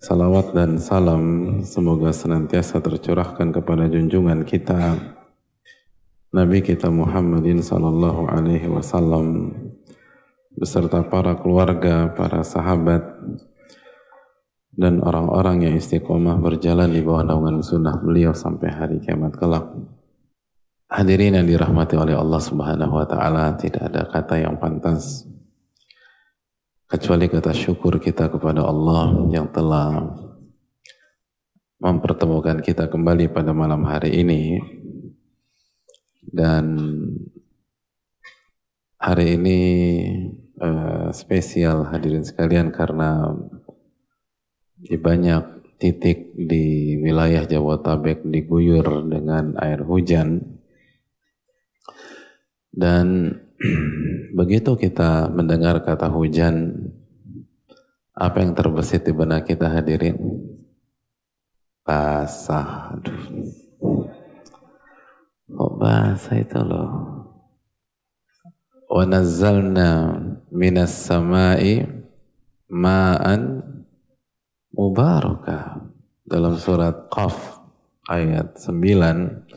Salawat dan salam semoga senantiasa tercurahkan kepada junjungan kita Nabi kita Muhammadin sallallahu alaihi wasallam beserta para keluarga, para sahabat dan orang-orang yang istiqomah berjalan di bawah naungan sunnah beliau sampai hari kiamat kelak. Hadirin yang dirahmati oleh Allah Subhanahu wa taala, tidak ada kata yang pantas kecuali kata syukur kita kepada Allah yang telah mempertemukan kita kembali pada malam hari ini. Dan hari ini spesial hadirin sekalian karena di banyak titik di wilayah Jabodetabek diguyur dengan air hujan. Dan begitu kita mendengar kata hujan, apa yang terbesit di benak kita hadirin? Basah. Aduh. Kok basah itu loh? Wa nazzalna minas samai ma'an mubarakah. Dalam surat Qaf ayat 9.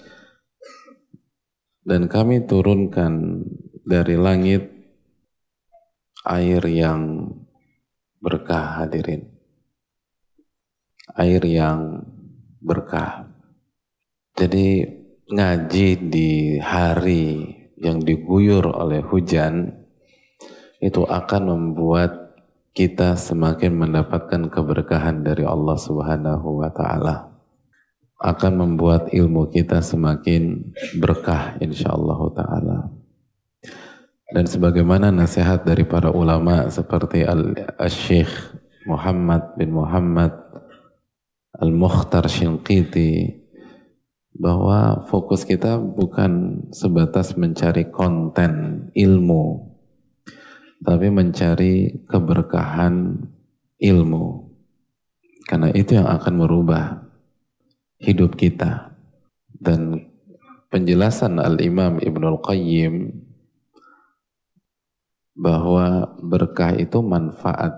Dan kami turunkan dari langit air yang berkah hadirin. Air yang berkah. Jadi ngaji di hari yang diguyur oleh hujan itu akan membuat kita semakin mendapatkan keberkahan dari Allah Subhanahu wa taala. Akan membuat ilmu kita semakin berkah insyaallah taala. Dan sebagaimana nasihat dari para ulama seperti Al-Syekh Muhammad bin Muhammad Al-Mukhtar Shinqiti, bahwa fokus kita bukan sebatas mencari konten ilmu, tapi mencari keberkahan ilmu. Karena itu yang akan merubah hidup kita. Dan penjelasan Al-Imam Ibnul Qayyim bahwa berkah itu manfaat.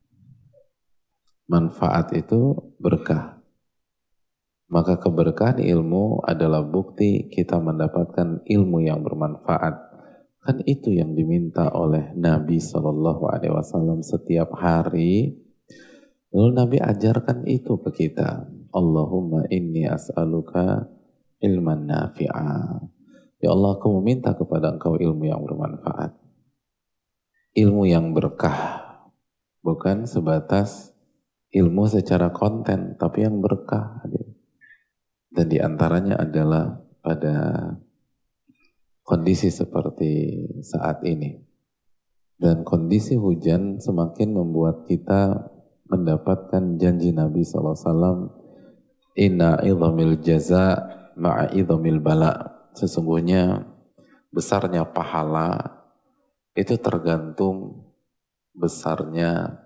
Manfaat itu berkah. Maka keberkahan ilmu adalah bukti kita mendapatkan ilmu yang bermanfaat. Kan itu yang diminta oleh Nabi SAW setiap hari. Lalu Nabi ajarkan itu ke kita. Allahumma inni as'aluka ilman nafi'a. Ya Allah, aku meminta kepada engkau ilmu yang bermanfaat. Ilmu yang berkah. Bukan sebatas ilmu secara konten, tapi yang berkah. Dan diantaranya adalah pada kondisi seperti saat ini. Dan kondisi hujan semakin membuat kita mendapatkan janji Nabi SAW, inna idhamil jaza ma'a idhamil bala. Sesungguhnya besarnya pahala itu tergantung besarnya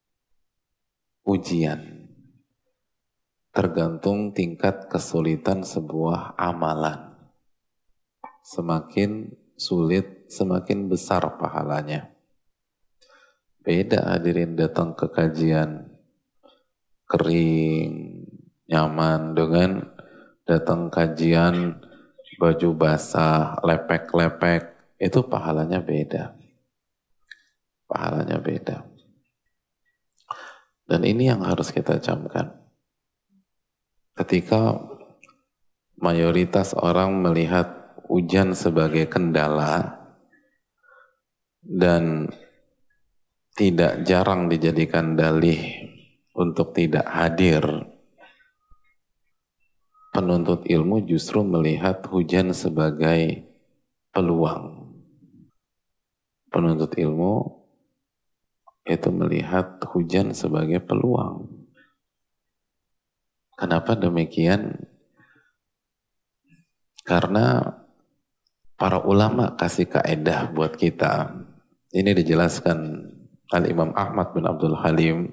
ujian. Tergantung tingkat kesulitan sebuah amalan. Semakin sulit, semakin besar pahalanya. Beda hadirin datang ke kajian kering, nyaman, dengan datang kajian baju basah, lepek-lepek, itu pahalanya beda. Pahalanya beda. Dan ini yang harus kita camkan. Ketika mayoritas orang melihat hujan sebagai kendala dan tidak jarang dijadikan dalih untuk tidak hadir, penuntut ilmu justru melihat hujan sebagai peluang. Penuntut ilmu itu melihat hujan sebagai peluang. Kenapa demikian? Karena para ulama kasih kaedah buat kita. Ini dijelaskan Al-Imam Ahmad bin Abdul Halim.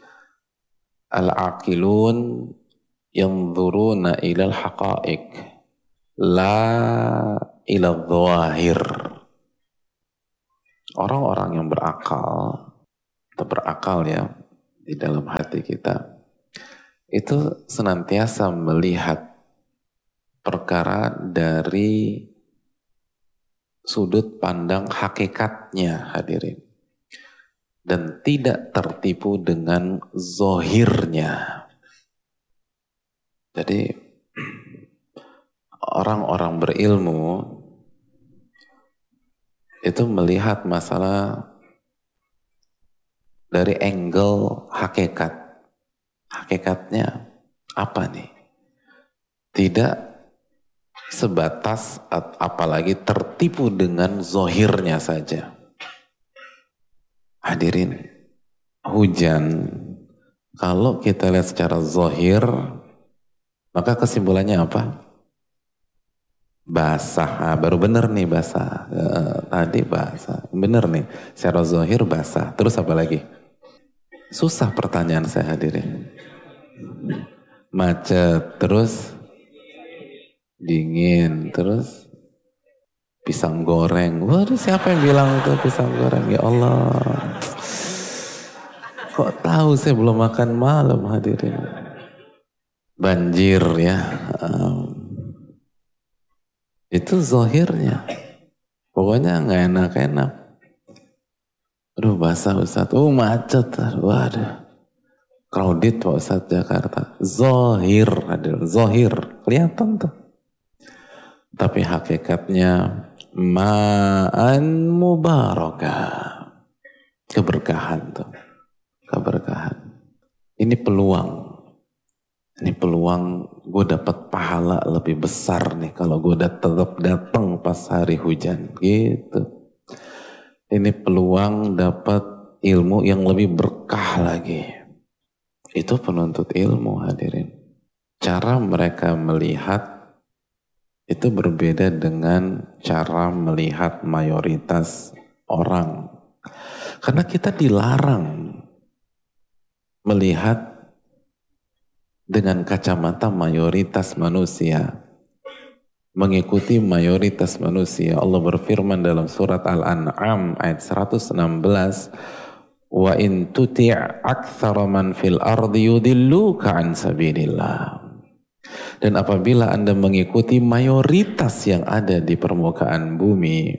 Al-aqilun yanzuruna ilal haqa'iq la ilal dhawahir. Orang-orang yang berakal, atau berakal ya, di dalam hati kita, itu senantiasa melihat perkara dari sudut pandang hakikatnya, hadirin, dan tidak tertipu dengan zohirnya. Jadi orang-orang berilmu itu melihat masalah dari angle hakikat. Hakikatnya apa nih? Tidak sebatas apalagi tertipu dengan zohirnya saja. Hadirin, hujan kalau kita lihat secara zohir, maka kesimpulannya apa? Basah. Baru bener nih basah. Tadi basah. Bener nih, secara zohir basah. Terus apa lagi? Susah pertanyaan saya, hadirin. Macet, terus dingin, terus pisang goreng. Waduh, siapa yang bilang itu pisang goreng? Ya Allah, kok tahu saya belum makan malam, hadirin. Banjir ya, itu zohirnya. Pokoknya nggak enak-enak. Aduh, basah Ustadz. Macet. Waduh, crowded Pak Ustadz Jakarta. Zohir, hadir. Zohir, kelihatan tuh. Tapi hakikatnya ma'an mubarakah. Keberkahan tuh. Keberkahan. Ini peluang. Ini peluang gue dapat pahala lebih besar nih kalau gue tetap datang pas hari hujan. Gitu. Ini peluang dapat ilmu yang lebih berkah lagi. Itu penuntut ilmu, hadirin. Cara mereka melihat itu berbeda dengan cara melihat mayoritas orang. Karena kita dilarang melihat dengan kacamata mayoritas manusia, mengikuti mayoritas manusia. Allah berfirman dalam surat Al-An'am ayat 116, wa in tuti' aktsara man fil ardi yudilluka an sabilillah. Dan apabila Anda mengikuti mayoritas yang ada di permukaan bumi,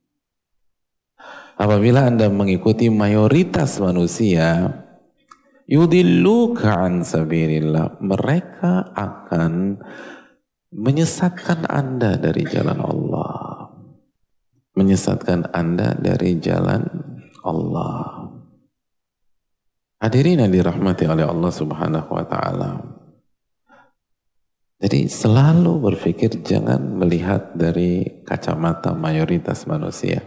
apabila Anda mengikuti mayoritas manusia, yudilluka an sabilillah, mereka akan menyesatkan Anda dari jalan Allah. Menyesatkan Anda dari jalan Allah. Hadirin yang dirahmati oleh Allah Subhanahu wa ta'ala. Jadi selalu berpikir jangan melihat dari kacamata mayoritas manusia.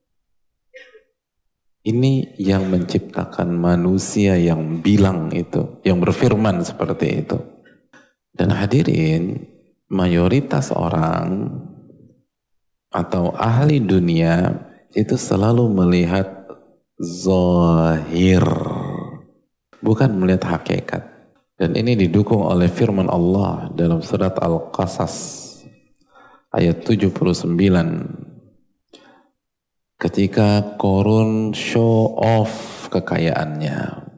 Ini yang menciptakan manusia yang bilang itu, yang berfirman seperti itu. Dan hadirin, mayoritas orang atau ahli dunia itu selalu melihat zahir, bukan melihat hakikat. Dan ini didukung oleh firman Allah dalam surat Al-Qasas ayat 79. Ketika Qarun show off kekayaannya,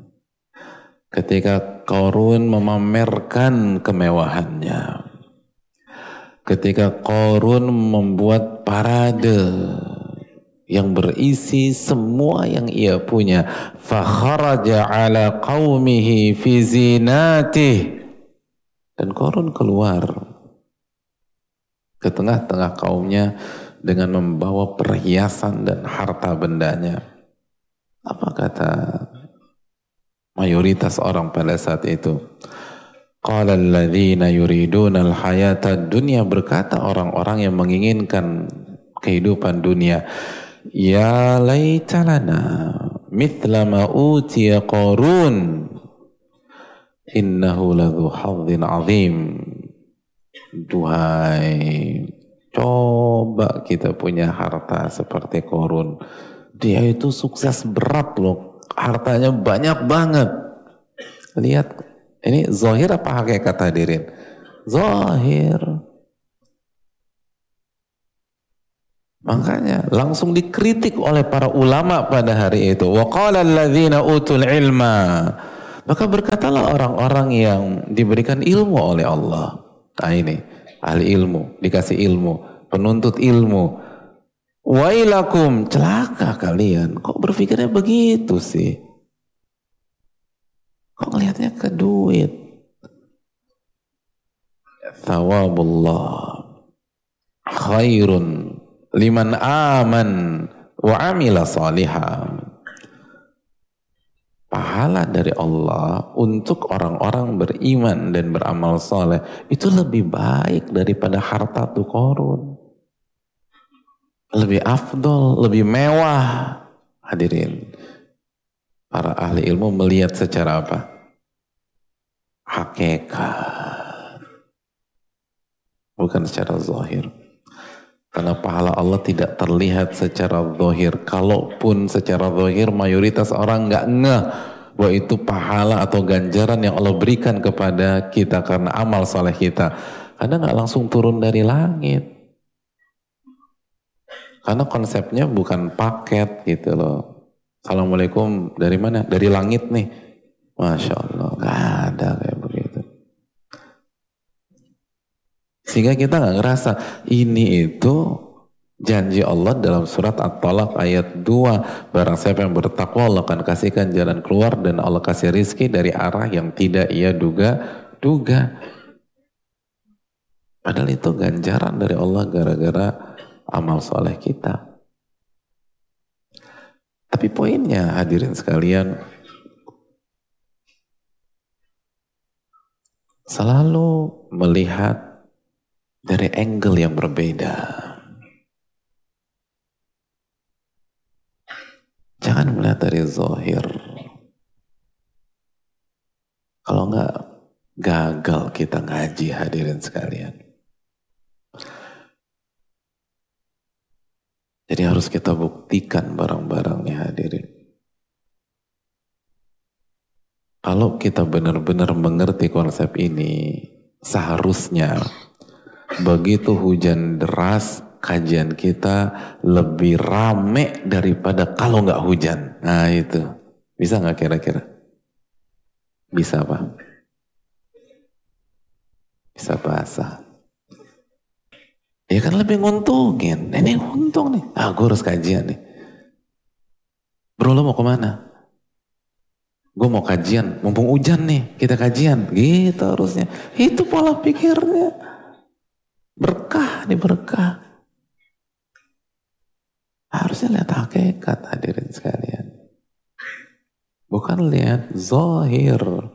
ketika Qarun memamerkan kemewahannya, ketika Qarun membuat parade yang berisi semua yang ia punya, fakharaja ala qaumihi fi zinatih, dan Qarun keluar ke tengah-tengah kaumnya dengan membawa perhiasan dan harta bendanya. Apa kata mayoritas orang pada saat itu? Qala alladhina yuriduna al-hayata dunya, berkata orang-orang yang menginginkan kehidupan dunia, ya laita lana mithla ma utiya Qarun innahu ladzu hadzin azim. Duhai, coba kita punya harta seperti Qarun. Dia itu sukses berat loh, hartanya banyak banget. Lihat, ini zahir apa hakikat, hadirin? Zahir. Makanya langsung dikritik oleh para ulama pada hari itu. Wa qala alladzina utul ilma, Maka berkatalah orang-orang yang diberikan ilmu oleh Allah. Nah ini, ahli ilmu, dikasih ilmu, penuntut ilmu. Wailakum, celaka kalian. Kok berpikirnya begitu sih? Kok ngelihatnya ke duit? Thawabullah khairun liman aman wa amila salihah. Pahala dari Allah untuk orang-orang beriman dan beramal soleh itu lebih baik daripada harta tu korun. Lebih afdol, lebih mewah. Hadirin, para ahli ilmu melihat secara apa? Hakikat, bukan secara zahir. Karena pahala Allah tidak terlihat secara zahir. Kalaupun secara zahir mayoritas orang nggak ngeh bahwa itu pahala atau ganjaran yang Allah berikan kepada kita karena amal saleh kita. Karena nggak langsung turun dari langit. Karena konsepnya bukan paket gitu loh. Assalamualaikum, dari mana? Dari langit nih. Masya Allah, nggak ada kayak begitu. Sehingga kita nggak ngerasa ini itu janji Allah dalam surat At-Talaq ayat 2. Barang siapa yang bertakwa Allah akan kasihkan jalan keluar dan Allah kasih rizki dari arah yang tidak ia duga. Padahal itu ganjaran dari Allah gara-gara amal soleh kita. Tapi poinnya hadirin sekalian, selalu melihat dari angle yang berbeda. Jangan melihat dari zahir. Kalau enggak, gagal kita ngaji hadirin sekalian. Jadi harus kita buktikan barang-barangnya hadirin. Kalau kita benar-benar mengerti konsep ini, seharusnya begitu hujan deras, kajian kita lebih rame daripada kalau nggak hujan. Nah itu, bisa nggak kira-kira? Bisa apa? Bisa basah. Ya kan lebih nguntungin. Ini untung nih. Gue harus kajian nih. Bro, lo mau kemana? Gue mau kajian. Mumpung hujan nih, kita kajian. Gitu harusnya. Itu pola pikirnya. Berkah nih, berkah. Harusnya lihat hakikat hadirin sekalian. Bukan lihat zahir.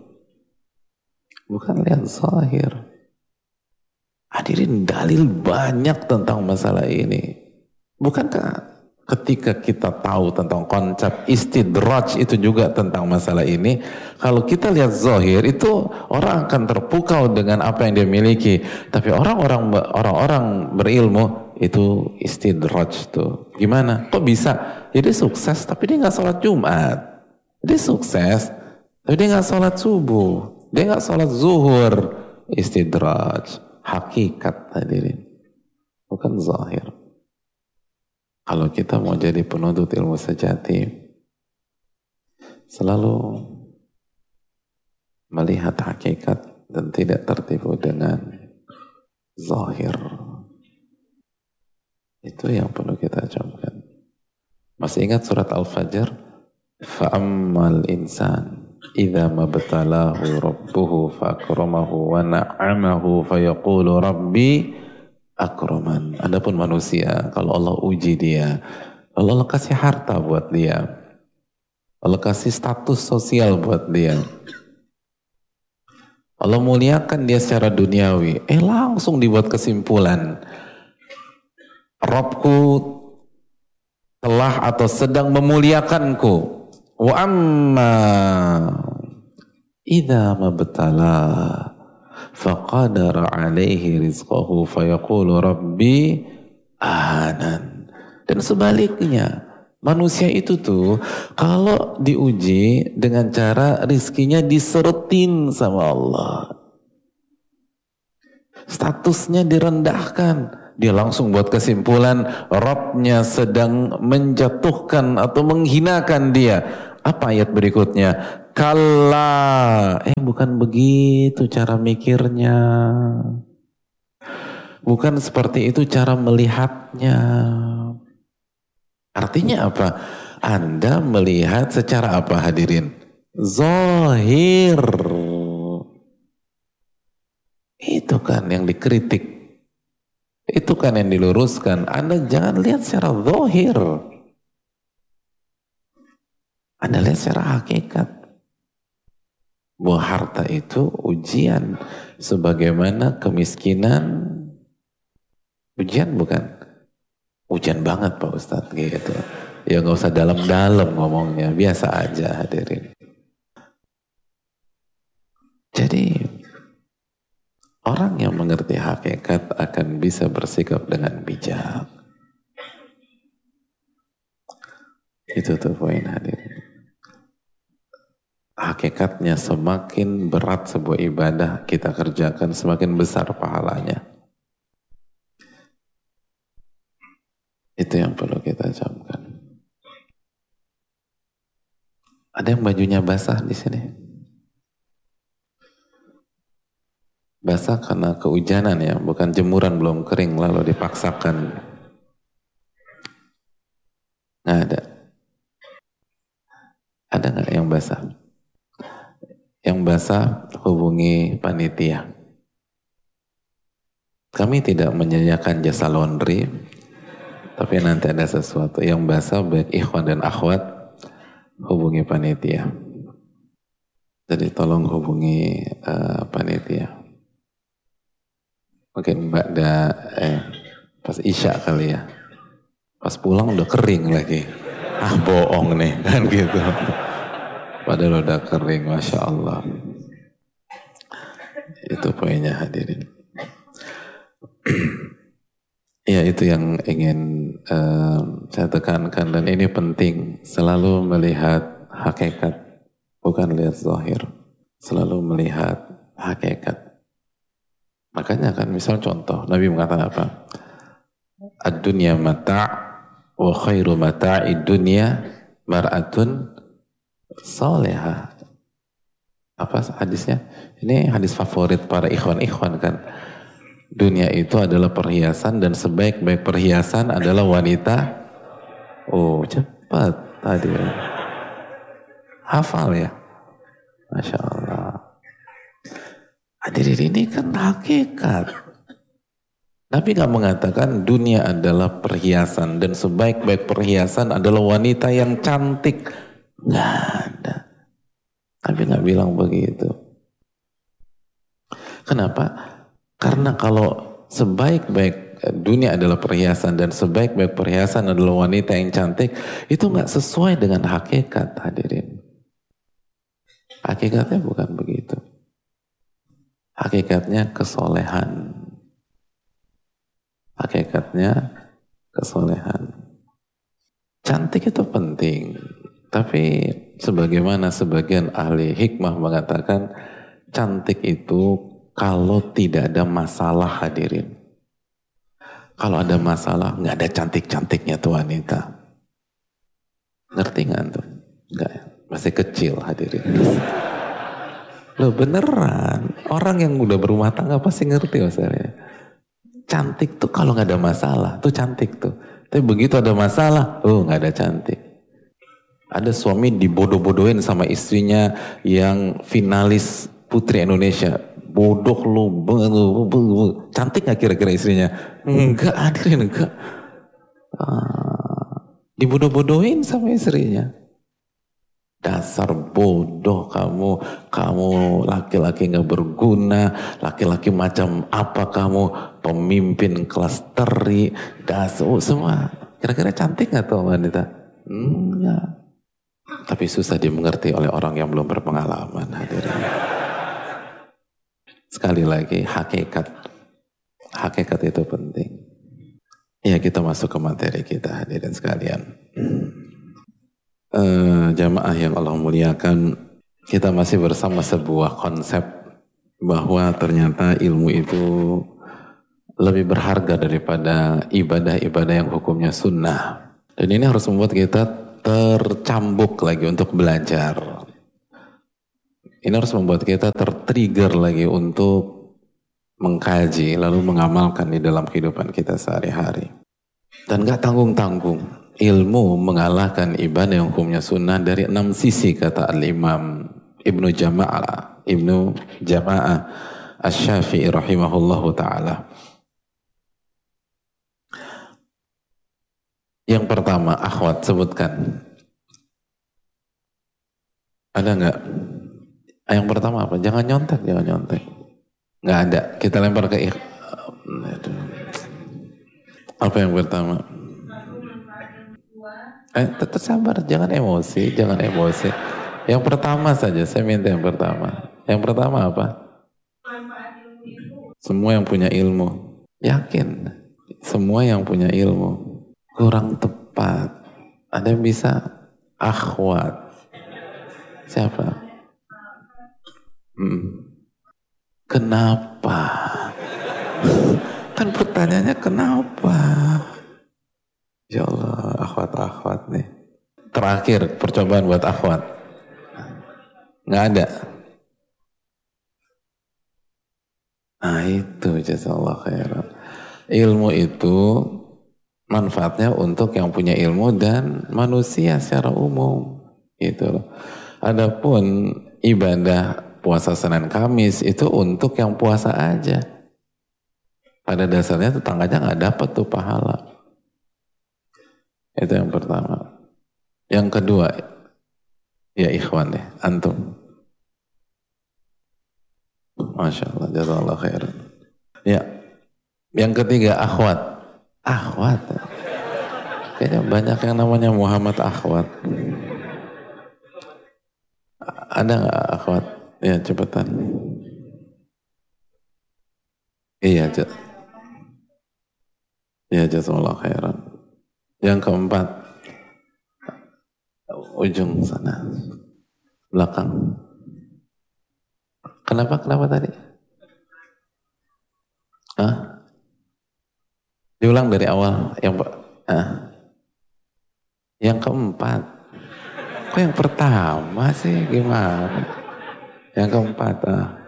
Bukan lihat zahir. Hadirin, dalil banyak tentang masalah ini. Bukankah ketika kita tahu tentang konsep istidraj itu juga tentang masalah ini, kalau kita lihat zahir itu orang akan terpukau dengan apa yang dia miliki. Tapi orang-orang berilmu itu istidraj tuh. Gimana? Kok bisa? Ya dia sukses tapi dia nggak sholat Jumat. Dia sukses tapi dia nggak sholat subuh. Dia nggak sholat zuhur. Istidraj. Hakikat hadirin, bukan zahir. Kalau kita mau jadi penuntut ilmu sejati, selalu melihat hakikat dan tidak tertipu dengan zahir. Itu yang perlu kita camkan. Masih ingat surat Al-Fajr? Fa'ammal insan idza mabtalahu rabbuhu faakramahu wa na'amahu fayaqulu rabbi akraman. Adapun manusia, kalau Allah uji dia, kalau Allah kasih harta buat dia, Allah kasih status sosial buat dia, Allah muliakan dia secara duniawi, langsung dibuat kesimpulan, Rabbku telah atau sedang memuliakanku. Wa amma idza mabtala faqadara alaihi rizqahu fayaqulu rabbi ahanan. Dan sebaliknya, manusia itu tuh kalau diuji dengan cara rizkinya diseretin sama Allah, statusnya direndahkan, dia langsung buat kesimpulan Rabbnya sedang menjatuhkan atau menghinakan dia. Apa ayat berikutnya? Kalla, bukan begitu cara mikirnya. Bukan seperti itu cara melihatnya. Artinya apa? Anda melihat secara apa hadirin? Zahir. Itu kan yang dikritik. Itu kan yang diluruskan. Anda jangan lihat secara zahir. Anda lihat secara hakikat. Bahwa harta itu ujian. Sebagaimana kemiskinan. Ujian bukan? Ujian banget Pak Ustadz gitu. Ya gak usah dalam-dalam ngomongnya. Biasa aja hadirin. Jadi orang yang mengerti hakikat akan bisa bersikap dengan bijak. Itu tuh poin hadirin. Hakikatnya semakin berat sebuah ibadah kita kerjakan, semakin besar pahalanya. Itu yang perlu kita camkan. Ada yang bajunya basah di sini? Basah karena kehujanan ya, bukan jemuran belum kering lalu dipaksakan. Nggak ada. Ada nggak yang basah? Yang basah hubungi panitia. Kami tidak menyediakan jasa laundry, tapi nanti ada sesuatu yang basah baik ikhwan dan akhwat hubungi panitia. Jadi tolong hubungi panitia. Mungkin Mbak pas Isya kali ya. Pas pulang udah kering lagi. Bohong nih kan gitu. Padahal udah kering, Masya Allah. Itu poinnya hadirin. Ya itu yang ingin saya tekankan dan ini penting. Selalu melihat hakikat, bukan lihat zahir. Selalu melihat hakikat. Makanya kan misal contoh, Nabi mengatakan apa? Ad-dunya mata' wa khairu mata'id dunya mar'atun salihah. Apa hadisnya? Ini hadis favorit para ikhwan-ikhwan kan. Dunia itu adalah perhiasan dan sebaik-baik perhiasan adalah wanita. Oh cepat tadi. Hafal ya? Masya Allah. Hadirin ini kan hakikat. Nabi gak mengatakan dunia adalah perhiasan dan sebaik-baik perhiasan adalah wanita yang cantik. Gak ada. Nabi gak bilang begitu. Kenapa? Karena kalau sebaik-baik dunia adalah perhiasan dan sebaik-baik perhiasan adalah wanita yang cantik, itu gak sesuai dengan hakikat hadirin. Hakikatnya bukan begitu. Hakikatnya kesolehan. Hakikatnya kesolehan. Cantik itu penting. Tapi sebagaimana sebagian ahli hikmah mengatakan, cantik itu kalau tidak ada masalah hadirin. Kalau ada masalah, nggak ada cantik-cantiknya tuh wanita. Ngerti nggak tuh? Nggak ya? Masih kecil hadirin. Loh beneran, orang yang udah berumah tangga pasti ngerti masalahnya. Cantik tuh kalau nggak ada masalah, tuh cantik tuh. Tapi begitu ada masalah, nggak ada cantik. Ada suami dibodoh-bodohin sama istrinya yang finalis Putri Indonesia. Bodoh lu, cantik nggak kira-kira istrinya? Enggak, hadirin enggak. Dibodoh-bodohin sama istrinya. Dasar bodoh kamu laki-laki gak berguna, laki-laki macam apa kamu, pemimpin kelas teri, dasar semua. Kira-kira cantik gak tuh wanita? Enggak. Tapi susah dimengerti oleh orang yang belum berpengalaman hadirin. Sekali lagi hakikat itu penting. Ya kita masuk ke materi kita hadirin sekalian. Jamaah yang Allah muliakan, kita masih bersama sebuah konsep bahwa ternyata ilmu itu lebih berharga daripada ibadah-ibadah yang hukumnya sunnah. Dan ini harus membuat kita tercambuk lagi untuk belajar. Ini harus membuat kita tertrigger lagi untuk mengkaji, lalu mengamalkan di dalam kehidupan kita sehari-hari. Dan gak tanggung-tanggung, ilmu mengalahkan ibadah yang hukumnya sunnah dari 6 sisi, kata Al-Imam Ibnu Jama'ah Asy-Syafi'i rahimahullahu ta'ala. Yang pertama, akhwat, sebutkan. Ada nggak? Yang pertama apa? Jangan nyontek. Nggak ada. Kita lempar ke apa yang pertama? Tetap sabar, jangan emosi. Yang pertama saja, saya minta yang pertama. Yang pertama apa? Semua yang punya ilmu. Yakin? Semua yang punya ilmu. Kurang tepat. Ada yang bisa? Akhwat. Siapa? Kenapa? Kan pertanyaannya kenapa? Ya Allah, akhwat nih. Terakhir, percobaan buat akhwat. Nggak ada. Nah itu, jazakallah khairan. Ilmu itu manfaatnya untuk yang punya ilmu dan manusia secara umum. Gitu loh. Adapun ibadah puasa Senin Kamis itu untuk yang puasa aja. Pada dasarnya tetangganya nggak dapat tuh pahala. Itu yang pertama. Yang kedua, ya ikhwan deh, antum. Masya Allah, jazakallah khairan. Ya, yang ketiga akhwat. Akhwat. Kayaknya banyak yang namanya Muhammad akhwat. Ada nggak akhwat? Ya cepetan. Iya, ya jazakallah khairan. Yang keempat, ujung sana, belakang. Kenapa tadi? Diulang dari awal. Yang keempat. Kok yang pertama sih? Gimana? Yang keempat.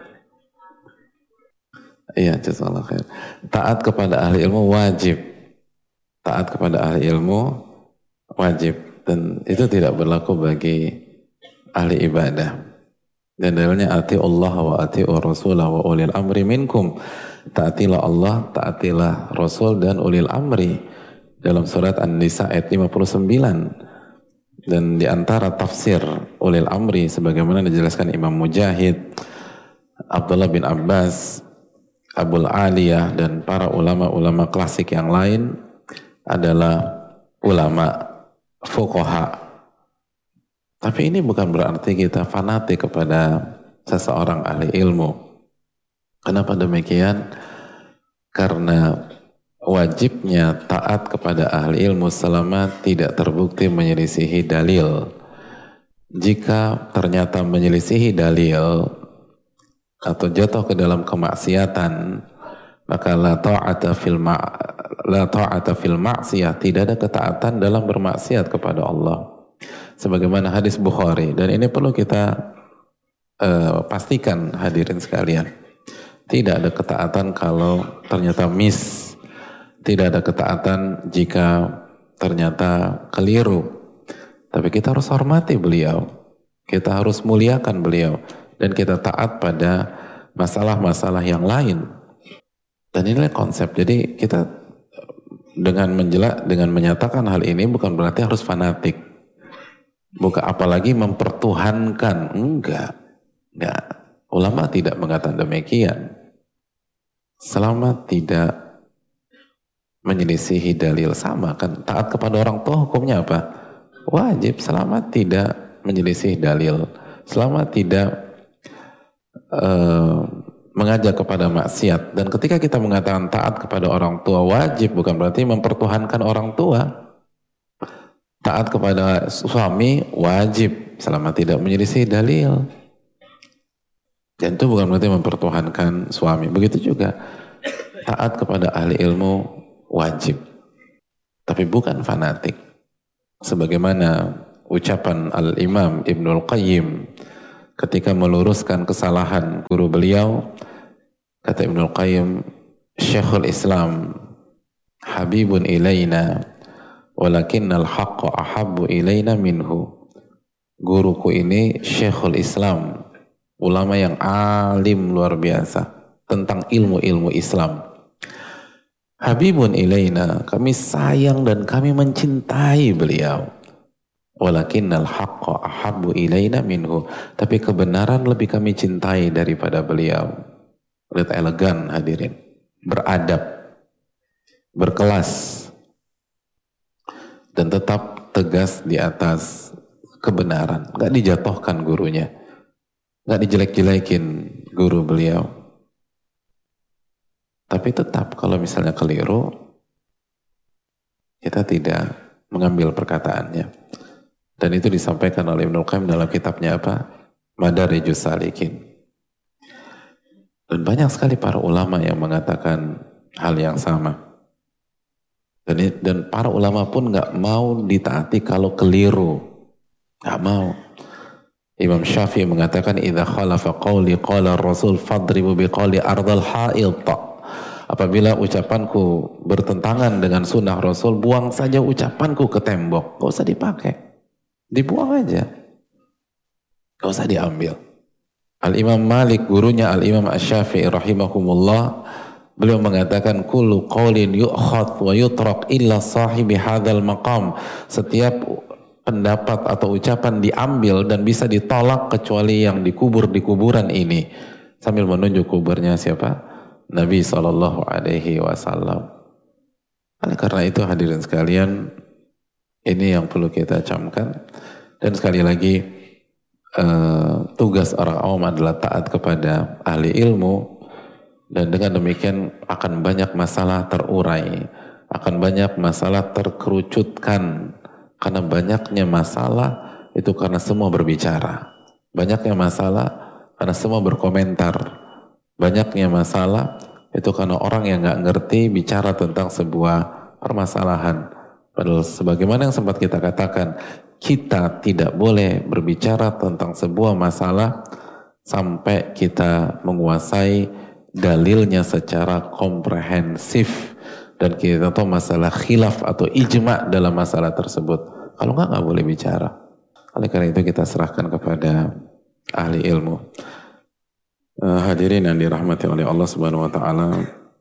Iya, jazakallah khair. Taat kepada ahli ilmu wajib. Taat kepada ahli ilmu wajib. Dan itu tidak berlaku bagi ahli ibadah. Dan dalilnya ati Allah wa ati Rasulah wa ulil amri minkum. Taatilah Allah, taatilah Rasul dan ulil amri. Dalam surat An-Nisa ayat 59. Dan di antara tafsir ulil amri sebagaimana dijelaskan Imam Mujahid, Abdullah bin Abbas, Abul Aliyah dan para ulama-ulama klasik yang lain adalah ulama fuqaha. Tapi ini bukan berarti kita fanatik kepada seseorang ahli ilmu. Kenapa demikian? Karena wajibnya taat kepada ahli ilmu selama tidak terbukti menyelisihi dalil. Jika ternyata menyelisihi dalil atau jatuh ke dalam kemaksiatan, maka la ta'ata fil ma'siyah, tidak ada ketaatan dalam bermaksiat kepada Allah. Sebagaimana hadis Bukhari, dan ini perlu kita pastikan hadirin sekalian, tidak ada ketaatan kalau ternyata miss, tidak ada ketaatan jika ternyata keliru, tapi kita harus hormati beliau, kita harus muliakan beliau, dan kita taat pada masalah-masalah yang lain. Dan inilah konsep. Jadi kita dengan menyatakan hal ini bukan berarti harus fanatik. Bukan apalagi mempertuhankan, enggak. Ulama tidak mengatakan demikian. Selama tidak menyelisihi dalil, sama kan, taat kepada orang tua hukumnya apa? Wajib, selama tidak menyelisihi dalil, selama tidak mengajak kepada maksiat. Dan ketika kita mengatakan taat kepada orang tua wajib, bukan berarti mempertuhankan orang tua. Taat kepada suami wajib selama tidak menyelisih dalil. Dan itu bukan berarti mempertuhankan suami. Begitu juga taat kepada ahli ilmu wajib. Tapi bukan fanatik. Sebagaimana ucapan Al-Imam Ibnul Qayyim ketika meluruskan kesalahan guru beliau, kata Ibnul Qayyim, Syekhul Islam habibun ilaina walakinnal haqqa ahabbu ilaina minhu. Guruku ini Syekhul Islam, ulama yang alim luar biasa tentang ilmu-ilmu Islam. Habibun ilaina, kami sayang dan kami mencintai beliau. Walakinnal haqqa ahabbu ilaina minhu, tapi kebenaran lebih kami cintai daripada beliau. Lihat elegan hadirin, beradab, berkelas, dan tetap tegas di atas kebenaran. Gak dijatuhkan gurunya, gak dijelek-jelekin guru beliau. Tapi tetap kalau misalnya keliru, kita tidak mengambil perkataannya. Dan itu disampaikan oleh Ibnul Qayyim dalam kitabnya apa? Madarijus Salikin. Dan banyak sekali para ulama yang mengatakan hal yang sama. Dan para ulama pun gak mau ditaati kalau keliru. Gak mau. Imam Syafi'i mengatakan, idza khalafa qawli qala Rasul fadribu biqawli ardal ha'id. Apabila ucapanku bertentangan dengan sunnah Rasul, buang saja ucapanku ke tembok. Gak usah dipakai. Dibuang aja. Gak usah diambil. Al-Imam Malik, gurunya Al-Imam Asy-Syafi'i rahimahumullah, beliau mengatakan, kullu qawlin yu'khad wa yutrak illa sahibi hadzal maqam. Setiap pendapat atau ucapan diambil dan bisa ditolak kecuali yang dikubur di kuburan ini. Sambil menunjuk kuburnya siapa? Nabi SAW. Karena itu hadirin sekalian, ini yang perlu kita camkan. Dan sekali lagi, tugas orang awam adalah taat kepada ahli ilmu, dan dengan demikian akan banyak masalah terurai, akan banyak masalah terkerucutkan, karena banyaknya masalah itu karena semua berbicara, banyaknya masalah karena semua berkomentar, banyaknya masalah itu karena orang yang gak ngerti bicara tentang sebuah permasalahan. Padahal sebagaimana yang sempat kita katakan, kita tidak boleh berbicara tentang sebuah masalah sampai kita menguasai dalilnya secara komprehensif, dan kita tahu masalah khilaf atau ijma dalam masalah tersebut. Kalau nggak boleh bicara. Oleh karena itu kita serahkan kepada ahli ilmu. Hadirin yang dirahmati oleh Allah Subhanahu Wa Taala.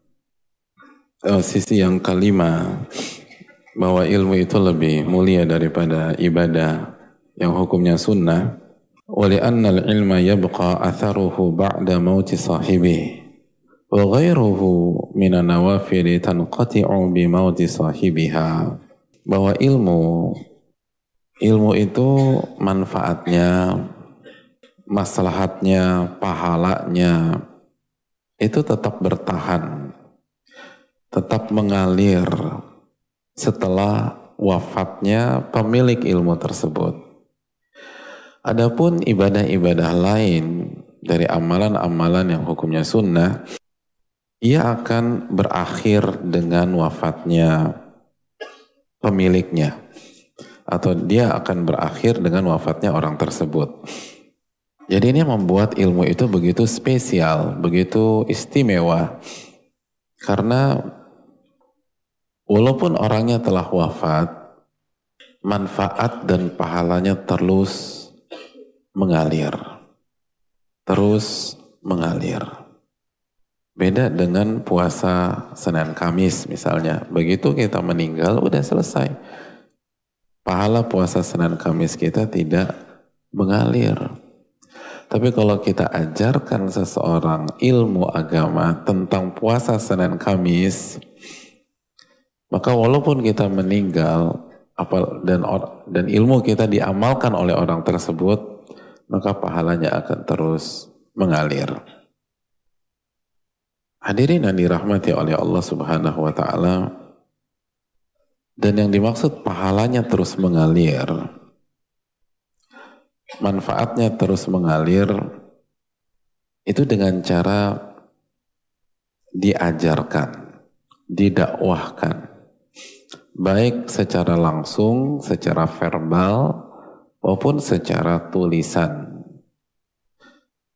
Sisi yang kelima, bahwa ilmu itu lebih mulia daripada ibadah yang hukumnya sunnah. Wali'anna al-ilma yabqa atharuhu ba'da mauti sahibihi wa ghairuhu minan nawafili tanqati'u bi mauti sahibiha. Bahwa ilmu itu manfaatnya, maslahatnya, pahalanya itu tetap bertahan, tetap mengalir setelah wafatnya pemilik ilmu tersebut. Adapun ibadah-ibadah lain dari amalan-amalan yang hukumnya sunnah, ia akan berakhir dengan wafatnya pemiliknya, atau dia akan berakhir dengan wafatnya orang tersebut. Jadi ini membuat ilmu itu begitu spesial, begitu istimewa, karena walaupun orangnya telah wafat, manfaat dan pahalanya terus mengalir. Terus mengalir. Beda dengan puasa Senin Kamis misalnya. Begitu kita meninggal, udah selesai. Pahala puasa Senin Kamis kita tidak mengalir. Tapi kalau kita ajarkan seseorang ilmu agama tentang puasa Senin Kamis, maka walaupun kita meninggal dan ilmu kita diamalkan oleh orang tersebut, maka pahalanya akan terus mengalir. Hadirin yang dirahmati oleh Allah Subhanahu wa Ta'ala, dan yang dimaksud pahalanya terus mengalir, manfaatnya terus mengalir, itu dengan cara diajarkan, didakwahkan, baik secara langsung, secara verbal, maupun secara tulisan.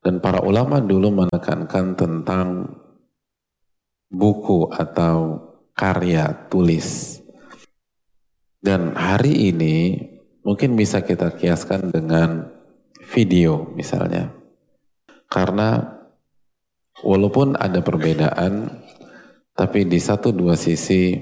Dan para ulama dulu menekankan tentang buku atau karya tulis. Dan hari ini mungkin bisa kita kiaskan dengan video misalnya. Karena walaupun ada perbedaan, tapi di satu dua sisi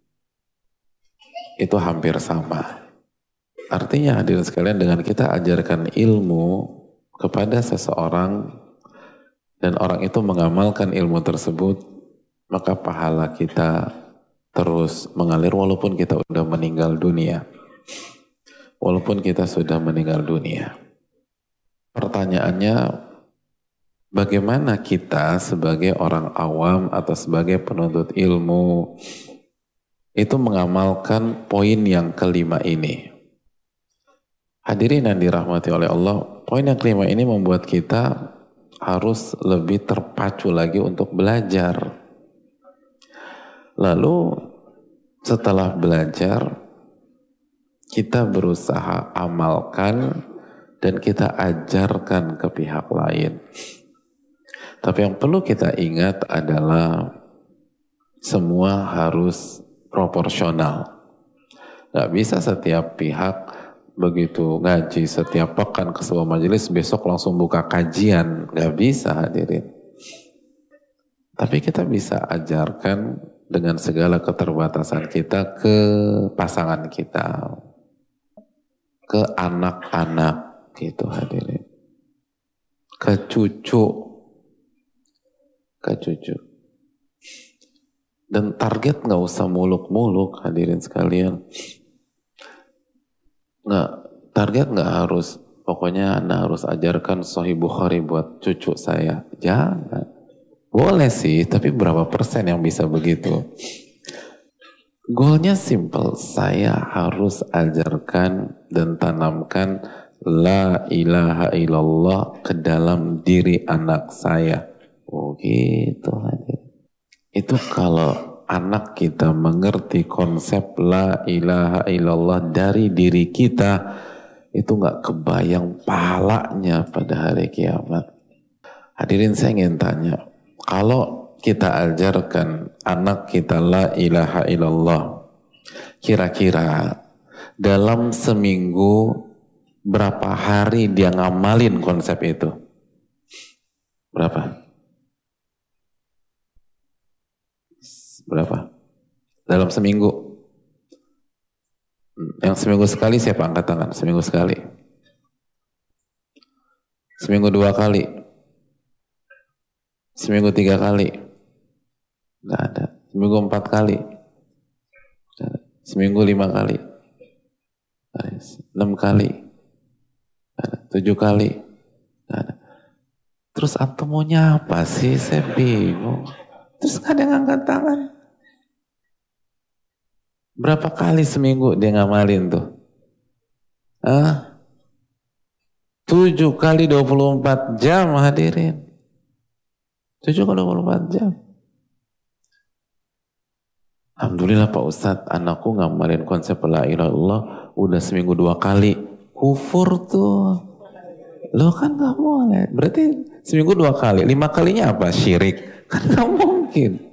itu hampir sama. Artinya hadirin sekalian, dengan kita ajarkan ilmu kepada seseorang dan orang itu mengamalkan ilmu tersebut, maka pahala kita terus mengalir walaupun kita sudah meninggal dunia. Walaupun kita sudah meninggal dunia. Pertanyaannya, bagaimana kita sebagai orang awam atau sebagai penuntut ilmu itu mengamalkan poin yang kelima ini? Hadirin yang dirahmati oleh Allah, poin yang kelima ini membuat kita harus lebih terpacu lagi untuk belajar. Lalu setelah belajar, kita berusaha amalkan dan kita ajarkan ke pihak lain. Tapi yang perlu kita ingat adalah semua harus proporsional. Gak bisa setiap pihak begitu ngaji setiap pekan ke sebuah majelis besok langsung buka kajian, gak bisa hadirin. Tapi kita bisa ajarkan dengan segala keterbatasan kita ke pasangan kita, ke anak-anak gitu hadirin, ke cucu, dan target nggak usah muluk-muluk hadirin sekalian. Target nggak harus, pokoknya Anda harus ajarkan Sahih Bukhari buat cucu saya. Jangan. Boleh sih, tapi berapa persen yang bisa begitu? Goalnya simple, saya harus ajarkan dan tanamkan La ilaha illallah ke dalam diri anak saya. Oh gitu. Itu kalau anak kita mengerti konsep La ilaha illallah dari diri kita, itu gak kebayang pahalanya pada hari kiamat. Hadirin, saya ingin tanya, kalau kita ajarkan anak kita La ilaha illallah, kira-kira dalam seminggu berapa hari dia ngamalin konsep itu? Berapa? Dalam seminggu. Yang seminggu sekali siapa angkat tangan? Seminggu sekali. Seminggu 2 kali. Seminggu 3 kali. Nggak ada. Seminggu 4 kali. Seminggu 5 kali. 6 kali. 7 kali. Nggak ada. Terus antum maunya apa sih? Saya bingung. Terus nggak ada yang angkat tangan. Berapa kali seminggu dia ngamalin tuh? 7 kali 24 jam hadirin. 7 kali 24 jam. Alhamdulillah Pak Ustadz, anakku ngamalin konsep La ilaha illallah udah seminggu 2 kali. Kufur tuh. Lo kan gak boleh. Berarti seminggu 2 kali. 5 kalinya apa? Syirik. Kan gak mungkin.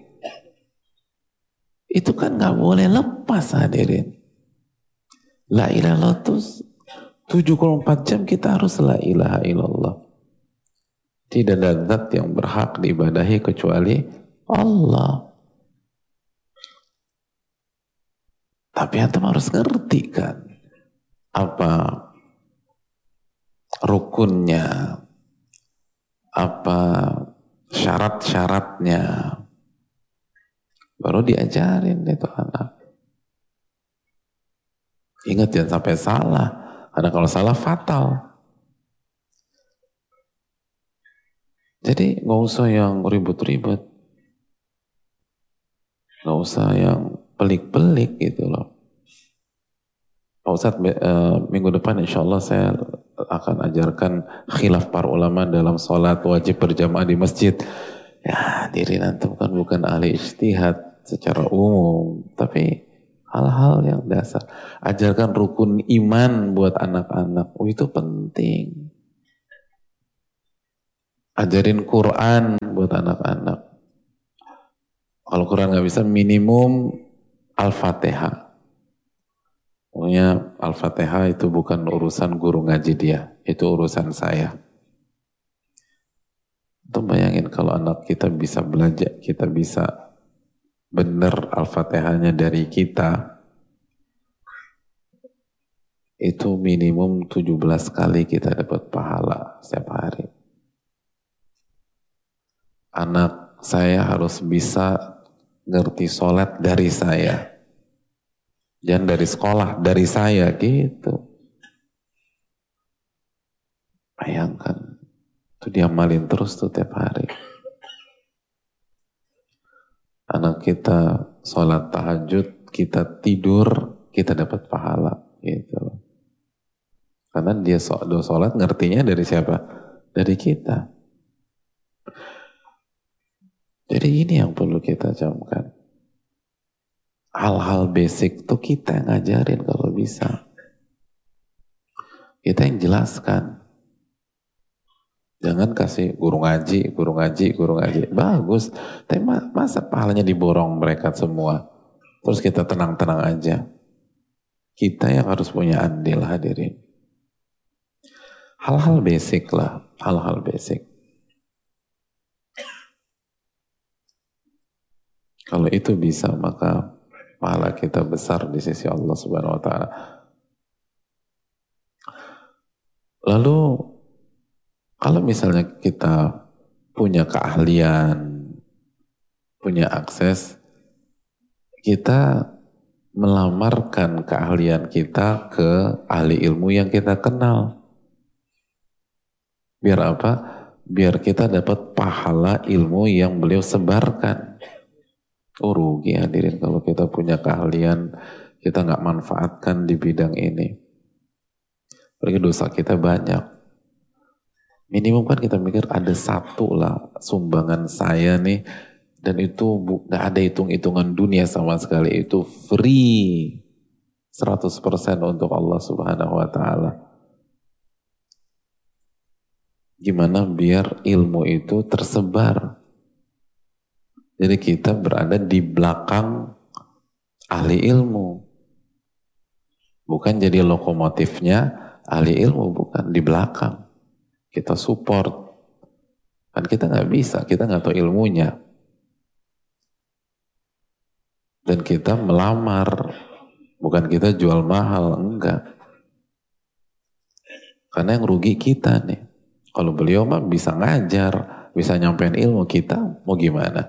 Itu kan gak boleh lepas hadirin. La ilaha illallah tuh 74 jam kita harus La ilaha illallah. Tidak ada zat yang berhak diibadahi kecuali Allah. Tapi antum harus ngerti kan apa rukunnya, apa syarat-syaratnya, baru diajarin itu anak. Ingat jangan sampai salah, karena kalau salah fatal. Jadi nggak usah yang ribut-ribut, nggak usah yang pelik-pelik gitu loh. Pak Ustadz, minggu depan insya Allah saya akan ajarkan khilaf para ulama dalam sholat wajib berjamaah di masjid. Ya, diri antum kan bukan ahli ijtihad secara umum, tapi hal-hal yang dasar. Ajarkan rukun iman buat anak-anak. Oh, itu penting. Ajarin Quran buat anak-anak. Kalau Quran nggak bisa, minimum Al-Fatihah. Pokoknya Al-Fatihah itu bukan urusan guru ngaji dia, itu urusan saya. Itu bayangin kalau anak kita bisa belajar, kita bisa bener Al-Fatihahnya dari kita, itu minimum 17 kali kita dapat pahala setiap hari. Anak saya harus bisa ngerti sholat dari saya. Jangan dari sekolah, dari saya gitu. Bayangkan, itu diamalin terus tuh tiap hari. Anak kita sholat tahajud, kita tidur, kita dapat pahala gitu. Karena dia sholat ngertinya dari siapa? Dari kita. Jadi ini yang perlu kita camkan. Hal-hal basic tuh kita yang ngajarin kalau bisa. Kita yang jelaskan. Jangan kasih guru ngaji. Bagus. Tapi masa pahalanya diborong mereka semua. Terus kita tenang-tenang aja. Kita yang harus punya andil, hadirin. Hal-hal basic lah, hal-hal basic. Kalau itu bisa, maka pahala kita besar di sisi Allah Subhanahu wa Ta'ala. Lalu, kalau misalnya kita punya keahlian, punya akses, kita melamarkan keahlian kita ke ahli ilmu yang kita kenal. Biar apa? Biar kita dapat pahala ilmu yang beliau sebarkan. Oh rugi hadirin kalau kita punya keahlian, kita nggak manfaatkan di bidang ini. Berarti dosa kita banyak. Minimum kan kita mikir ada satu lah sumbangan saya nih, dan itu nggak ada hitung-hitungan dunia sama sekali, itu free 100% untuk Allah Subhanahu wa Ta'ala. Gimana biar ilmu itu tersebar? Jadi kita berada di belakang ahli ilmu. Bukan jadi lokomotifnya ahli ilmu, bukan. Di belakang. Kita support. Kan kita nggak bisa, kita nggak tahu ilmunya. Dan kita melamar. Bukan kita jual mahal, enggak. Karena yang rugi kita nih. Kalau beliau mah bisa ngajar, bisa nyampein ilmu, kita mau gimana?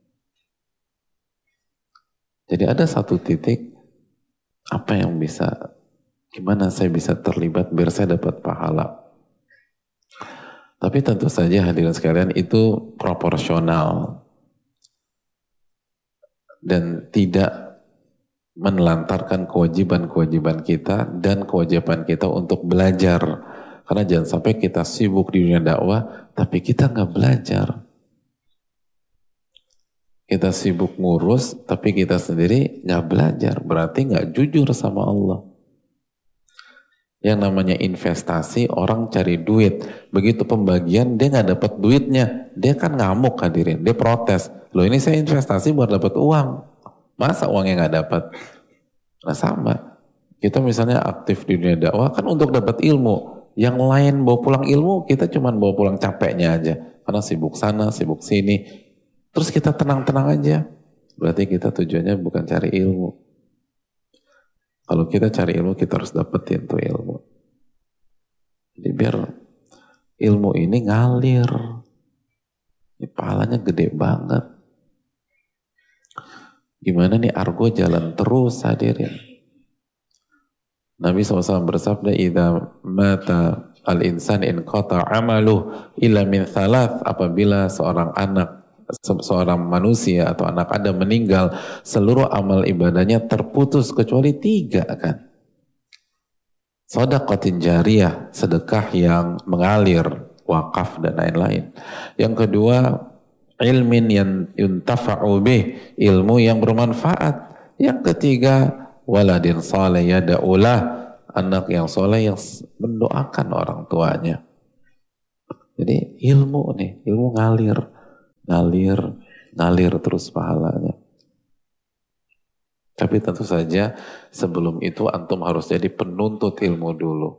Jadi ada satu titik, apa yang bisa, gimana saya bisa terlibat biar saya dapat pahala. Tapi tentu saja hadirin sekalian itu proporsional. Dan tidak menelantarkan kewajiban-kewajiban kita dan kewajiban kita untuk belajar. Karena jangan sampai kita sibuk di dunia dakwah, tapi kita nggak belajar. Kita sibuk ngurus, tapi kita sendiri nggak belajar. Berarti nggak jujur sama Allah. Yang namanya investasi, orang cari duit. Begitu pembagian, dia nggak dapat duitnya. Dia kan ngamuk hadirin, dia protes. Loh ini saya investasi buat dapat uang. Masa uangnya nggak dapat? Nah sama. Kita misalnya aktif di dunia dakwah kan untuk dapat ilmu. Yang lain bawa pulang ilmu, kita cuma bawa pulang capeknya aja. Karena sibuk sana, sibuk sini. Terus kita tenang-tenang aja. Berarti kita tujuannya bukan cari ilmu. Kalau kita cari ilmu, kita harus dapetin tuh ilmu. Jadi biar ilmu ini ngalir. Ini pahalanya gede banget. Gimana nih argo jalan terus hadirin. Nabi SAW bersabda, "Idza mata al-insan in qata amaluh illa min thalath." Apabila seorang anak, seorang manusia atau anak Adam meninggal, seluruh amal ibadahnya terputus kecuali 3 kan. Shadaqatin jariyah, sedekah yang mengalir, wakaf dan lain-lain. Yang kedua, ilmin yang yuntafa'u bih, ilmu yang bermanfaat. Yang ketiga, waladin saleh yada'ulah, anak yang soleh yang mendoakan orang tuanya. Jadi ilmu nih, ilmu ngalir terus pahalanya. Tapi tentu saja sebelum itu antum harus jadi penuntut ilmu dulu.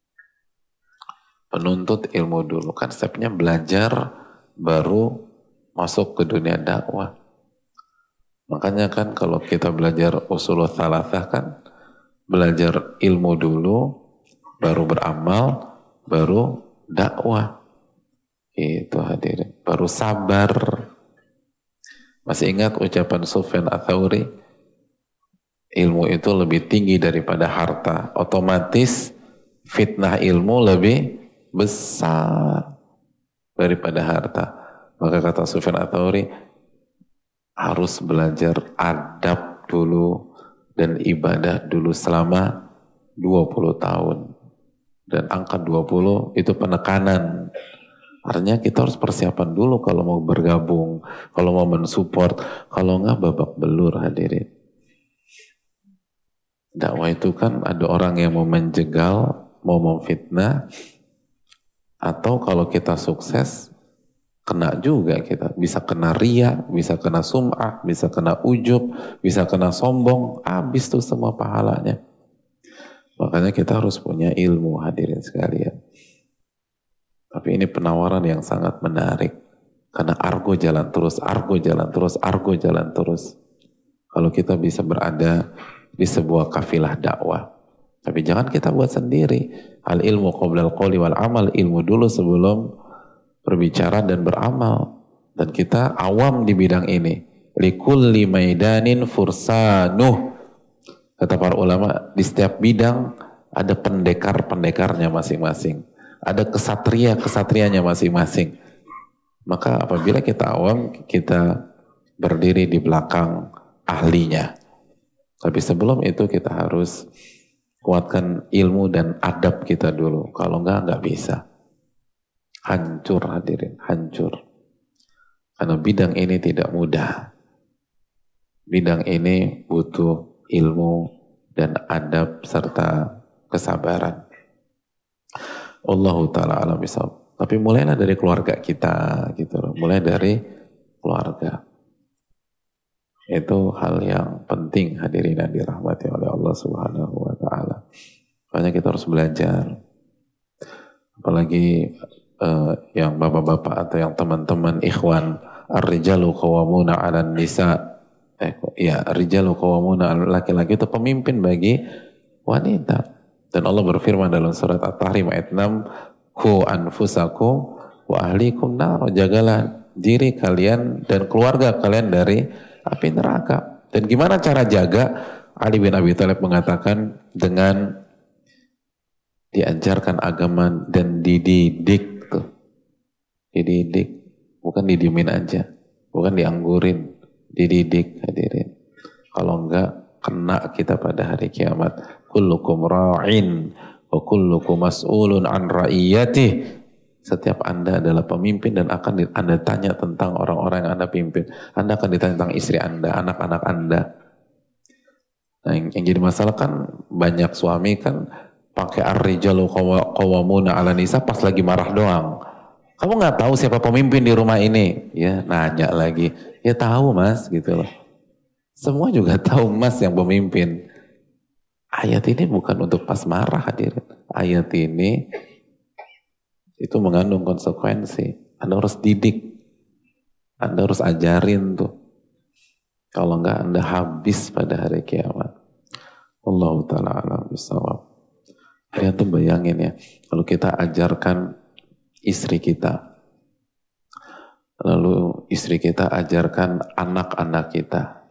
Penuntut ilmu dulu. Kan stepnya belajar baru masuk ke dunia dakwah. Makanya kan kalau kita belajar usulul thalathah kan belajar ilmu dulu, baru beramal, baru dakwah. Itu hadirin. Baru sabar. Masih ingat ucapan Sufyan Ats-Tsauri? Ilmu itu lebih tinggi daripada harta. Otomatis fitnah ilmu lebih besar daripada harta. Maka kata Sufyan Ats-Tsauri, harus belajar adab dulu dan ibadah dulu selama 20 tahun. Dan angka 20 itu penekanan. Artinya kita harus persiapan dulu kalau mau bergabung, kalau mau mensupport, kalau enggak babak belur hadirin. Dakwah itu kan ada orang yang mau menjegal, mau memfitnah, atau kalau kita sukses, kena juga kita. Bisa kena ria, bisa kena sum'ah, bisa kena ujub, bisa kena sombong, habis tuh semua pahalanya. Makanya kita harus punya ilmu hadirin sekalian. Tapi ini penawaran yang sangat menarik. Karena argo jalan terus, argo jalan terus, argo jalan terus. Kalau kita bisa berada di sebuah kafilah dakwah. Tapi jangan kita buat sendiri. Al ilmu qoblal qawli wal amal. Ilmu dulu sebelum berbicara dan beramal. Dan kita awam di bidang ini. Likulli maidanin fursanuh. Kata para ulama, di setiap bidang ada pendekar-pendekarnya masing-masing. Ada kesatria-kesatrianya masing-masing. Maka apabila kita awam, kita berdiri di belakang ahlinya. Tapi sebelum itu kita harus kuatkan ilmu dan adab kita dulu. Kalau enggak bisa. Hancur hadirin, hancur. Karena bidang ini tidak mudah. Bidang ini butuh ilmu dan adab serta kesabaran. Allahu ta'ala alam bisawab. Tapi mulailah dari keluarga kita gitu loh. Mulai dari keluarga. Itu hal yang penting hadirin yang dirahmati oleh Allah Subhanahu wa ta'ala. Makanya kita harus belajar. Apalagi yang bapak-bapak atau yang teman-teman ikhwan, ar-rijalu qawwamuna 'alan nisa. Ar-rijalu qawwamuna, laki-laki itu pemimpin bagi wanita. Dan Allah berfirman dalam surat At-Tahrim ayat 6, "Qu anfusakum wa ahlikum nar." Jagalah diri kalian dan keluarga kalian dari api neraka. Dan gimana cara jaga? Ali bin Abi Thalib mengatakan dengan diajarkan agama dan dididik tuh. Dididik, bukan didiemin aja, bukan dianggurin, dididik hadirin. Kalau enggak kena kita pada hari kiamat. Kullukum ra'in wa kullukum mas'ulun an ra'iyatih. Setiap Anda adalah pemimpin dan akan Anda tanya tentang orang-orang yang Anda pimpin. Anda akan ditanya tentang istri Anda, anak-anak Anda. Nah, yang jadi masalah kan banyak suami kan pakai ar-rijalu qawwamuna 'alan nisa pas lagi marah doang. Kamu nggak tahu siapa pemimpin di rumah ini? Ya, nanya lagi. Ya tahu mas, gitu loh. Semua juga tahu mas yang pemimpin. Ayat ini bukan untuk pas marah hadirin. Ayat ini itu mengandung konsekuensi. Anda harus didik. Anda harus ajarin tuh. Kalau enggak Anda habis pada hari kiamat. Allahu ta'ala a'lam bishawab. Kalian tuh bayangin ya. Kalau kita ajarkan istri kita. Lalu istri kita ajarkan anak-anak kita.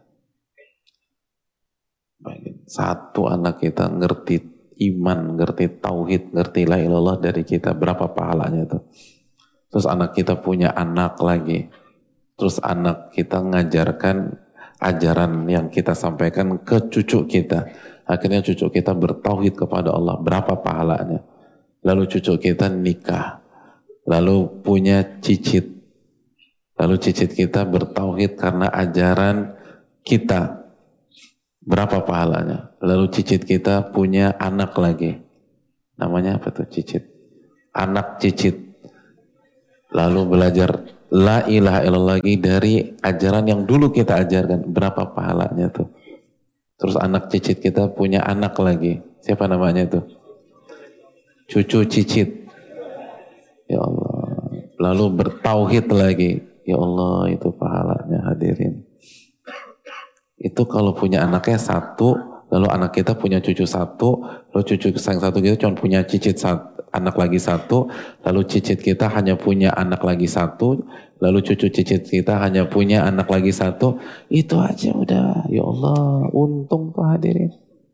Satu anak kita ngerti iman, ngerti tauhid, ngerti la ilallah dari kita, berapa pahalanya tuh. Terus anak kita punya anak lagi. Terus anak kita ngajarkan ajaran yang kita sampaikan ke cucu kita. Akhirnya cucu kita bertauhid kepada Allah, berapa pahalanya. Lalu cucu kita nikah. Lalu punya cicit. Lalu cicit kita bertauhid karena ajaran kita. Berapa pahalanya? Lalu cicit kita punya anak lagi. Namanya apa tuh cicit? Anak cicit. lalu belajar la ilaha illallah lagi dari ajaran yang dulu kita ajarkan, berapa pahalanya tuh. Terus anak cicit kita punya anak lagi, siapa namanya tuh? Cucu cicit, ya Allah. Lalu bertauhid lagi, ya Allah, itu pahalanya hadirin. Itu kalau punya anaknya satu, lalu anak kita punya cucu satu, lalu cucu yang satu kita cuma punya cicit satu, anak lagi satu, lalu cicit kita hanya punya anak lagi satu, lalu cucu cicit kita hanya punya anak lagi satu, itu aja udah, ya Allah, untung tuh hadirin.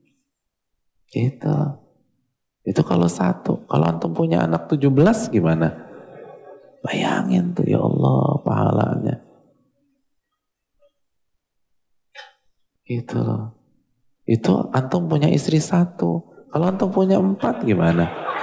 Itu kalau satu, kalau antum punya anak 17 gimana? Bayangin tuh, ya Allah, pahalanya. Gitu loh. Itu antum punya istri satu, kalau antum punya 4 gimana?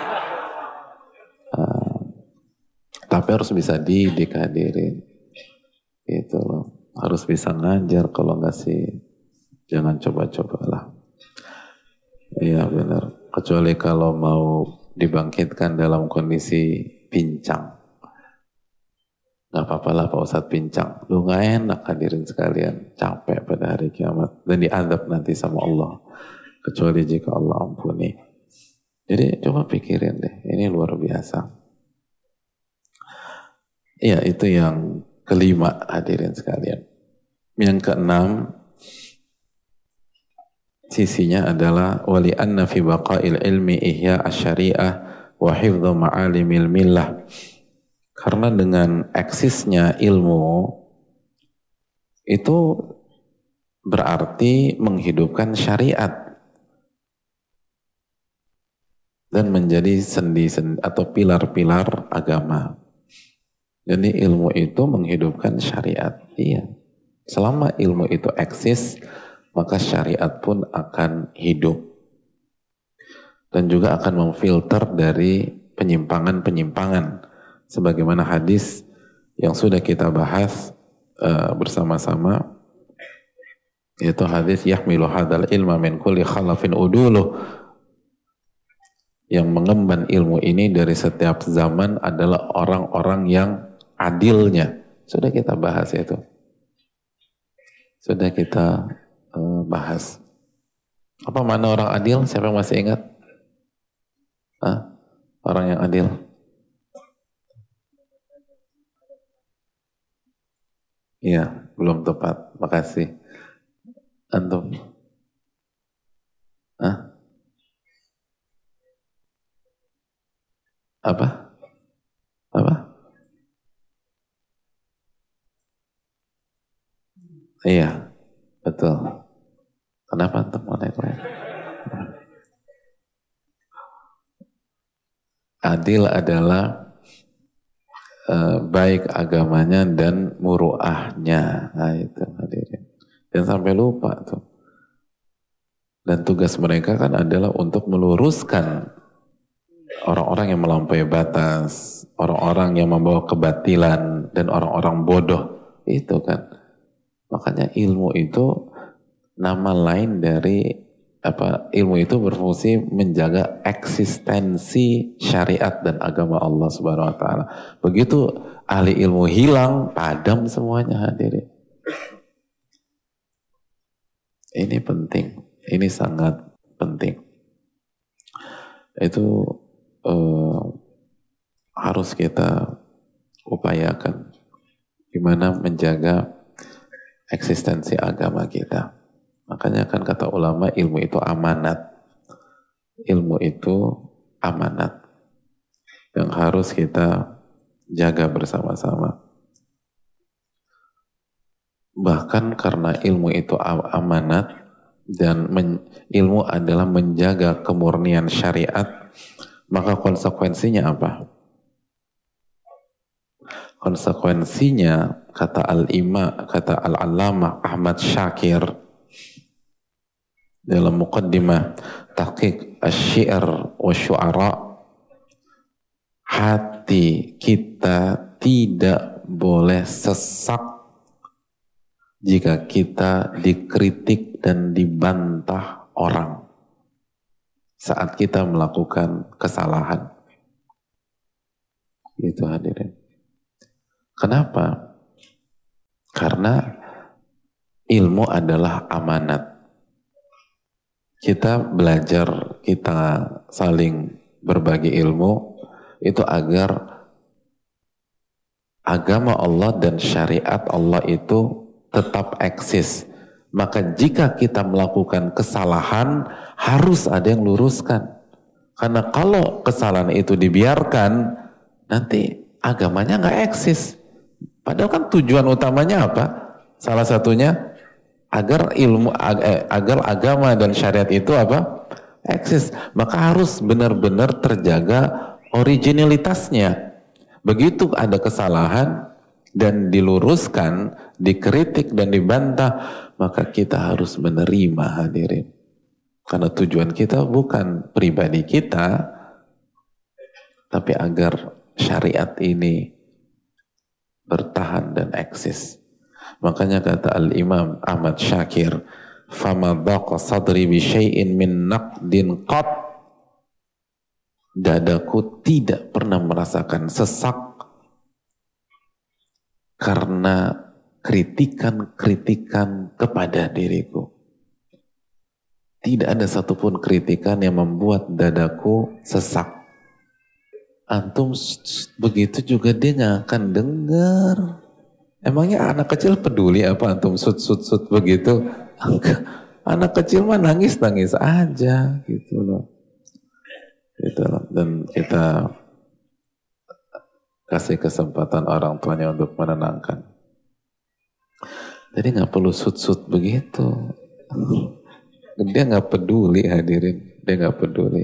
Tapi harus bisa didik hadirin. Gitu loh. Harus bisa ngajar, kalau enggak sih jangan coba-cobalah. Iya benar. Kecuali kalau mau dibangkitkan dalam kondisi pincang. Gak apa-apa lah Pak Ustadz pincang. Lu gak enak hadirin sekalian. Capek pada hari kiamat. Dan diadab nanti sama Allah. Kecuali jika Allah ampuni. Jadi coba pikirin deh. Ini luar biasa. Iya itu yang kelima hadirin sekalian. Yang keenam. Sisinya adalah wali anna fi baqa'il ilmi ihya asy-syari'ah wa hifdhu ma'alimil millah. Karena dengan eksisnya ilmu itu berarti menghidupkan syariat dan menjadi sendi-sendi atau pilar-pilar agama. Jadi ilmu itu menghidupkan syariat. Iya. Selama ilmu itu eksis, maka syariat pun akan hidup dan juga akan memfilter dari penyimpangan-penyimpangan sebagaimana hadis yang sudah kita bahas bersama-sama, yaitu hadis yahmilu hadzal ilma min kulli khalafin uduluh, yang mengemban ilmu ini dari setiap zaman adalah orang-orang yang adilnya. Sudah kita bahas itu, sudah kita bahas. Apa mana orang adil? Siapa yang masih ingat? Orang yang adil. Iya, belum tepat. Makasih. Antum? Apa? Iya, betul. Kenapa antum mau naik lain? Adil adalah baik agamanya dan muruahnya. Nah itu hadirin. Jangan sampai lupa tuh. Dan tugas mereka kan adalah untuk meluruskan orang-orang yang melampaui batas, orang-orang yang membawa kebatilan, dan orang-orang bodoh. Itu kan. Makanya ilmu itu nama lain dari ilmu itu berfungsi menjaga eksistensi syariat dan agama Allah Subhanahu wa taala. Begitu ahli ilmu hilang, padam semuanya hadirin. Ini penting, ini sangat penting. Itu harus kita upayakan gimana menjaga eksistensi agama kita. Makanya kan kata ulama ilmu itu amanat. Ilmu itu amanat yang harus kita jaga bersama-sama. Bahkan karena ilmu itu amanat dan ilmu adalah menjaga kemurnian syariat, maka konsekuensinya apa? Konsekuensinya kata Al-Allamah Ahmad Syakir dalam muqaddimah Tahqiq Asy-Syi'r wa Syu'ara, hati kita tidak boleh sesak jika kita dikritik dan dibantah orang saat kita melakukan kesalahan. Itu hadirin. Kenapa? Karena ilmu adalah amanat. Kita belajar, kita saling berbagi ilmu itu agar agama Allah dan syariat Allah itu tetap eksis. Maka jika kita melakukan kesalahan, harus ada yang luruskan. Karena kalau kesalahan itu dibiarkan, nanti agamanya nggak eksis. Padahal kan tujuan utamanya apa? Salah satunya agar agar agama dan syariat itu apa? Eksis. Maka harus benar-benar terjaga originalitasnya. Begitu ada kesalahan dan diluruskan, dikritik dan dibantah, maka kita harus menerima, hadirin. Karena tujuan kita bukan pribadi kita, tapi agar syariat ini bertahan dan eksis. Makanya kata Al-Imam Ahmad Syakir, "Fama dhaqa sadri bi syai'in min naqdin qat." Dadaku tidak pernah merasakan sesak karena kritikan-kritikan kepada diriku. Tidak ada satupun kritikan yang membuat dadaku sesak. Antum begitu juga dia nggak akan dengar. Emangnya anak kecil peduli apa antum sut begitu? Anak kecil mah nangis aja gitu loh. Gitu loh. Dan kita kasih kesempatan orang tuanya untuk menenangkan. Jadi nggak perlu sut begitu. Dia nggak peduli, hadirin. Dia nggak peduli.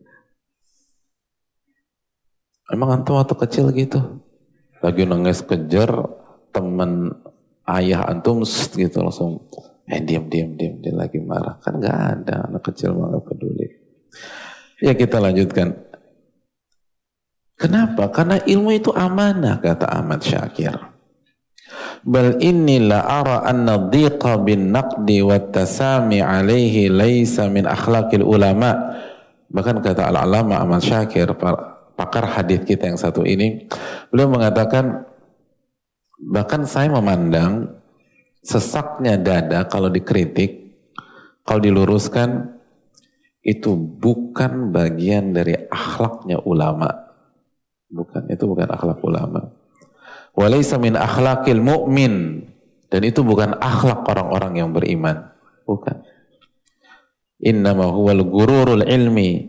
Emang antum waktu kecil gitu? Lagi nangis kejar teman ayah antum gitu langsung diam dia lagi marah. Kan nggak ada, anak kecil mah nggak peduli. Ya kita lanjutkan. Kenapa? Karena ilmu itu amanah, kata Ahmad Syakir. Bal inni la ara anna dhiqa bin naqdi wa tasami alaihi laisa min akhlaqil ulama. Bahkan kata Al-Alama Ahmad Syakir, pakar hadis kita yang satu ini, beliau mengatakan, bahkan saya memandang sesaknya dada kalau dikritik, kalau diluruskan, itu bukan bagian dari akhlaknya ulama. Bukan, itu bukan akhlak ulama. Walaysa min akhlaqil mu'min. Dan itu bukan akhlak orang-orang yang beriman. Bukan. Innama huwal gururul ilmi.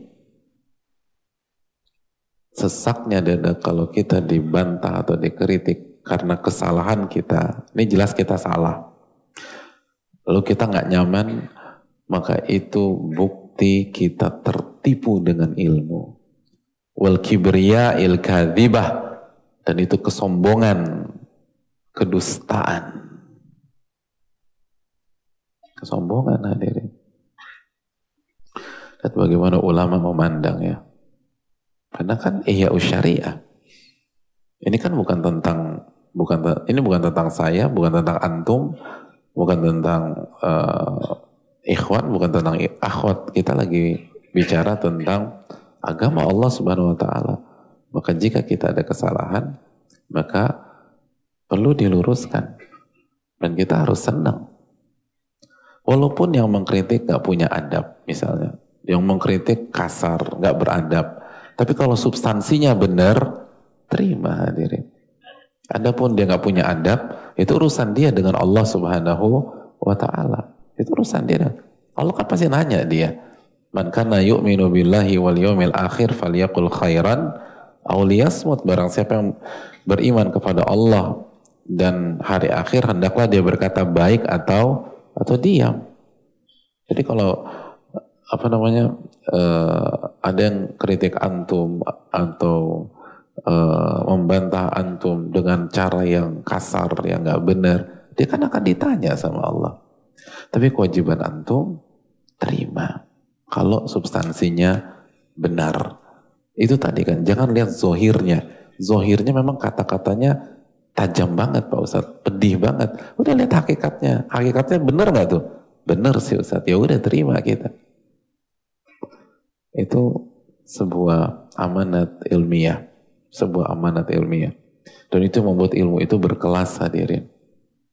Sesaknya dada kalau kita dibantah atau dikritik karena kesalahan kita. Ini jelas kita salah. Lalu kita nggak nyaman, maka itu bukti kita tertipu dengan ilmu. Wal kibriya'il kadzibah, dan itu kesombongan, kedustaan. Kesombongan, hadirin. Lihat bagaimana ulama memandang ya. Karena kan ihya syariah. Ini kan bukan tentang saya, bukan tentang antum, bukan tentang ikhwan, bukan tentang akhwat. Kita lagi bicara tentang agama Allah Subhanahu wa taala. Maka jika kita ada kesalahan, maka perlu diluruskan. Dan kita harus senang. Walaupun yang mengkritik gak punya adab, misalnya. Yang mengkritik kasar, gak beradab. Tapi kalau substansinya benar, terima, hadirin. Adapun dia gak punya adab, itu urusan dia dengan Allah Subhanahu wa ta'ala. Itu urusan dia. Allah kan pasti nanya dia. Man kana yu'minu billahi wal yawmil akhir falyaqul khairan aw liyasmut. Barang siapa yang beriman kepada Allah dan hari akhir, hendaklah dia berkata baik atau diam. Jadi kalau ada yang kritik antum atau membantah antum dengan cara yang kasar, yang nggak benar, dia kan akan ditanya sama Allah. Tapi kewajiban antum terima kalau substansinya benar. Itu tadi kan, jangan lihat zohirnya. Zohirnya memang kata-katanya tajam banget Pak Ustadz, pedih banget. Udah lihat hakikatnya. Hakikatnya benar nggak tuh? Benar sih Ustadz. Ya udah terima kita. Itu sebuah amanat ilmiah. Sebuah amanat ilmiah. Dan itu membuat ilmu itu berkelas hadirin.